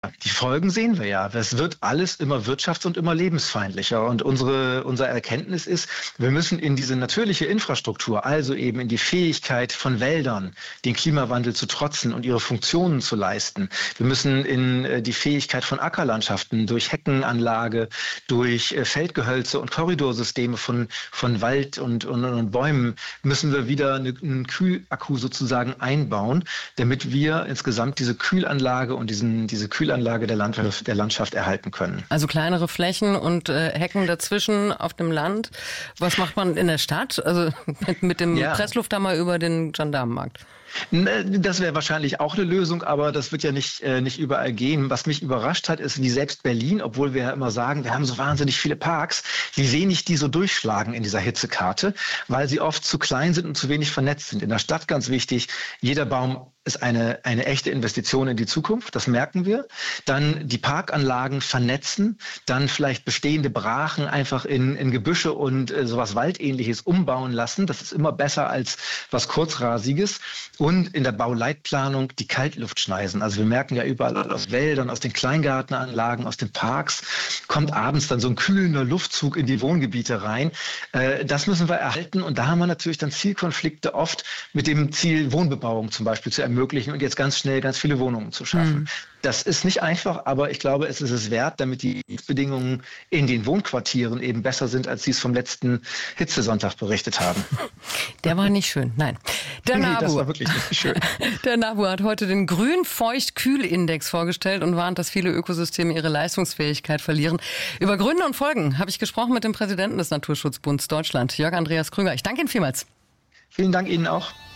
Die Folgen sehen wir ja. Es wird alles immer wirtschafts- und immer lebensfeindlicher. Und unsere Erkenntnis ist, wir müssen in diese natürliche Infrastruktur, also eben in die Fähigkeit von Wäldern, den Klimawandel zu trotzen und ihre Funktionen zu leisten. Wir müssen in die Fähigkeit von Ackerlandschaften durch Heckenanlage, durch Feldgehölze und Korridorsysteme von Wald und Bäumen müssen wir wieder einen Kühlakku sozusagen einbauen, damit wir insgesamt diese Kühlanlage und diese Kühlanlage der Landschaft erhalten können. Also kleinere Flächen und Hecken dazwischen auf dem Land. Was macht man in der Stadt? Also mit dem Presslufthammer über den Gendarmenmarkt? Das wäre wahrscheinlich auch eine Lösung, aber das wird ja nicht überall gehen. Was mich überrascht hat, ist, wie selbst Berlin, obwohl wir ja immer sagen, wir haben so wahnsinnig viele Parks, wie wenig die so durchschlagen in dieser Hitzekarte, weil sie oft zu klein sind und zu wenig vernetzt sind. In der Stadt ganz wichtig, jeder Baum ist eine echte Investition in die Zukunft, das merken wir. Dann die Parkanlagen vernetzen, dann vielleicht bestehende Brachen einfach in Gebüsche und sowas Waldähnliches umbauen lassen. Das ist immer besser als was Kurzrasiges. Und in der Bauleitplanung die Kaltluftschneisen. Also wir merken ja überall aus Wäldern, aus den Kleingartenanlagen, aus den Parks, kommt abends dann so ein kühlender Luftzug in die Wohngebiete rein. Das müssen wir erhalten. Und da haben wir natürlich dann Zielkonflikte oft mit dem Ziel, Wohnbebauung zum Beispiel zu ermöglichen und jetzt ganz schnell ganz viele Wohnungen zu schaffen. Das ist nicht einfach, aber ich glaube, es ist es wert, damit die Bedingungen in den Wohnquartieren eben besser sind, als sie es vom letzten Hitzesonntag berichtet haben. Der war nicht schön, nein. Der NABU, das war wirklich nicht schön. Der NABU hat heute den Grün-Feucht-Kühl-Index vorgestellt und warnt, dass viele Ökosysteme ihre Leistungsfähigkeit verlieren. Über Gründe und Folgen habe ich gesprochen mit dem Präsidenten des Naturschutzbunds Deutschland, Jörg Andreas Krüger. Ich danke Ihnen vielmals. Vielen Dank Ihnen auch.